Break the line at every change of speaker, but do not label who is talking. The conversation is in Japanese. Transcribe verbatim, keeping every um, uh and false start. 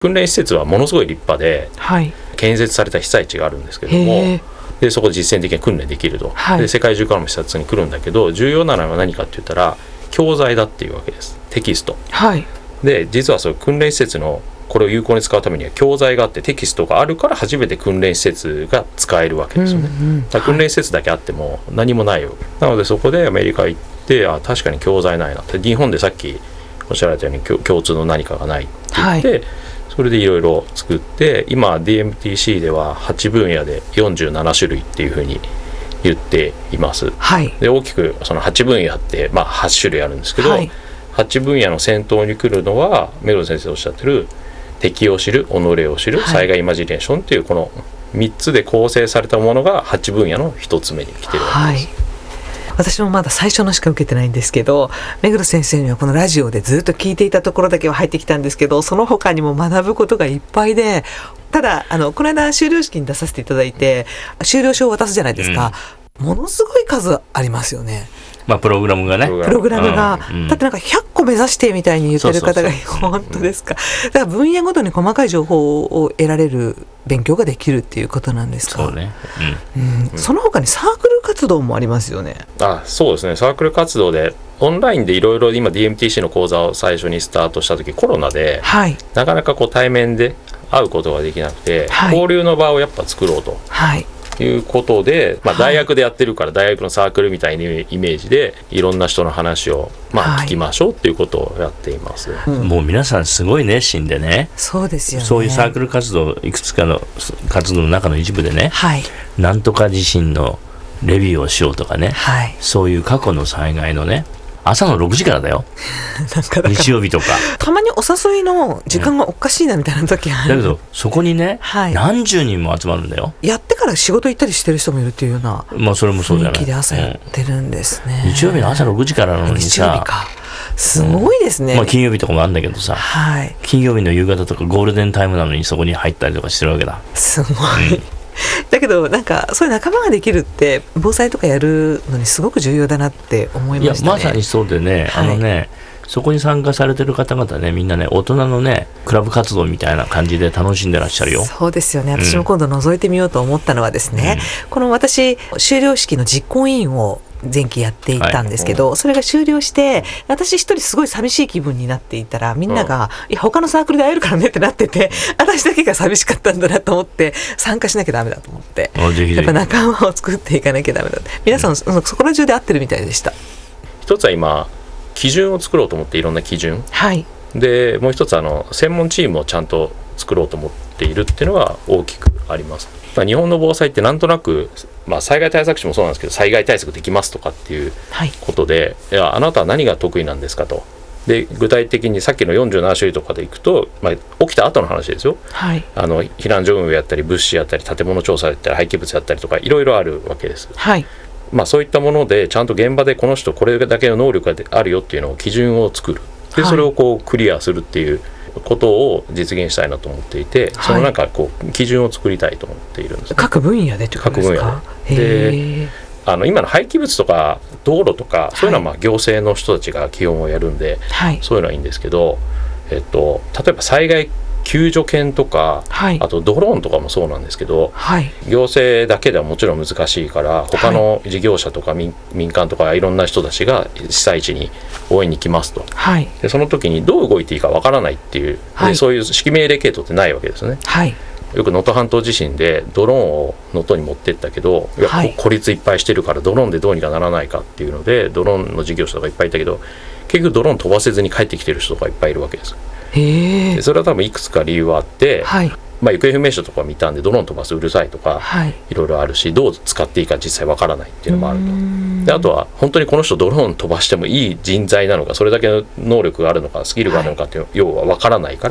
訓練施設はものすごい立派で、
はい、
建設された被災地があるんですけども、でそこで実践的に訓練できると、はい、で世界中からも視察に来るんだけど、重要なのは何かって言ったら教材だっていうわけです。テキスト、はい、で実はそういう訓練施設のこれを有効に使うためには教材があってテキストがあるから初めて訓練施設が使えるわけですよね、うんうん、だから訓練施設だけあっても何もないよ、はい、なのでそこでアメリカ行ってあ確かに教材ないなって、日本でさっきおっしゃられたように共通の何かがないって言って、はい、それでいろいろ作って、今 ディーエムティーシー でははち分野でよんじゅうなな種類っていうふうに言っています、はい、で大きくそのはち分野って、まあ、はち種類あるんですけど、はい、はち分野の先頭に来るのは目黒先生おっしゃってる敵を知る、己を知る、はい、災害イマジネーションっていうこのみっつで構成されたものがはち分野のひとつめに来てるわけです、はい。
私もまだ最初のしか受けてないんですけど、目黒先生にはこのラジオでずっと聞いていたところだけは入ってきたんですけど、その他にも学ぶことがいっぱいで、ただあのこの間修了式に出させていただいて修了証を渡すじゃないですか、うん、ものすごい数ありますよね。
まあ、プログラムがね
プログラムが、うん、だってなんかひゃっこ目指してみたいに言ってる方が本当ですか。だから分野ごとに細かい情報を得られる勉強ができるっていうことなんですか。
そうね、
うんうん、その他にサークル活動もありますよね。
あ、そうですね。サークル活動でオンラインでいろいろ今 ディーエムティーシー の講座を最初にスタートした時コロナで、はい、なかなかこう対面で会うことができなくて、はい、交流の場をやっぱ作ろうと、はい、いうことで、まあ、大学でやってるから大学のサークルみたいなイメージでいろんな人の話をまあ聞きましょうっていうことをやっています、
はい、うん、もう皆さんすごい熱心でね。
そうですよね。
そういうサークル活動いくつかの活動の中の一部でね、はい、なんとか地震のレビューをしようとかね、はい、そういう過去の災害のね朝のろくじからだよなんか日曜日とか
たまにお誘いの時間がおかしいなみたいな時ある、
だけどそこにね、はい、何十人も集まるんだよ。
やってから仕事行ったりしてる人もいるっていうような、
まあそれもそうじゃない、
雰囲気で朝やってるんですね、
うん、日曜日の朝ろくじからなのにさ、
日曜日かすごいですね、
うん、まあ、金曜日とかもあるんだけどさ、はい、金曜日の夕方とかゴールデンタイムなのにそこに入ったりとかしてるわけだ。
すごい、うん、だけどなんかそういう仲間ができるって防災とかやるのにすごく重要だなって思いましたね。
いやまさにそうでね、はい、あのねそこに参加されてる方々ねみんなね大人のねクラブ活動みたいな感じで楽しんでらっしゃるよ。
そうですよね。私も今度覗いてみようと思ったのはですね、うん、この私修了式の実行委員を前期やっていたんですけど、はい、それが終了して私一人すごい寂しい気分になっていたらみんなが、うん、いや他のサークルで会えるからねってなってて、私だけが寂しかったんだなと思って参加しなきゃダメだと思って、ぜひぜひやっぱ仲間を作っていかなきゃダメだって。皆さん、うん、そこら中で会ってるみたいでした。
一つは今基準を作ろうと思って、いろんな基準、はい、でもう一つあの専門チームをちゃんと作ろうと思っているっていうのは大きくあります。まあ、日本の防災ってなんとなく、まあ、災害対策士もそうなんですけど災害対策できますとかっていうことで、はい、いやあなたは何が得意なんですかと。で具体的にさっきのよんじゅうなな種類とかでいくと、まあ、起きた後の話ですよ、はい、あの避難所運営やったり物資やったり建物調査やったり廃棄物やったりとかいろいろあるわけです、はい、まあ、そういったものでちゃんと現場でこの人これだけの能力があるよっていうのを基準を作る。でそれをこうクリアするっていうことを実現したいなと思っていて、はい、そのなんかこう基準を作りたいと思っているんです、ね、
各分野でということですか。
各分野で。であの今の廃棄物とか道路とかそういうのはまあ行政の人たちが基本をやるんで、はい、そういうのはいいんですけど、えっと、例えば災害救助犬とか、はい、あとドローンとかもそうなんですけど、はい、行政だけではもちろん難しいから他の事業者とか 民,、民間とかいろんな人たちが被災地に応援に来ますと、はい、でその時にどう動いていいかわからないっていう、はい、でそういう指揮命令系統ってないわけですよね、はい、よく能登半島地震でドローンを能登に持ってったけど、いや、はい、孤立いっぱいしてるからドローンでどうにかならないかっていうのでドローンの事業者とかいっぱいいたけど結局ドローン飛ばせずに帰ってきてる人とかいっぱいいるわけです。へでそれは多分いくつか理由はあって、はい、まあ、行方不明者とか見たんでドローン飛ばすうるさいとか、はい、いろいろあるしどう使っていいか実際わからないっていうのもあると。であとは本当にこの人ドローン飛ばしてもいい人材なのかそれだけの能力があるのかスキルがあるのかっていう、はい、要はわからないから